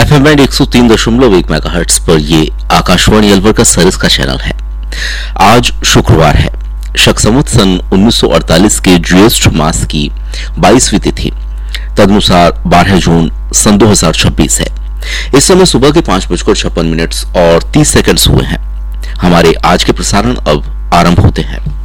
FM band 103.1 megahertz पर ये आकाशवाणी अलवर का सरिस का चैनल है। आज शुक्रवार है। शक संवत सन 1948 के ज्येष्ठ मास की 22वीं तिथि, तदनुसार 12 जून सन 2026 है। इस समय सुबह के 5:56 और 30 सेकंड्स हुए हैं। हमारे आज के प्रसारण अब आरंभ होते हैं।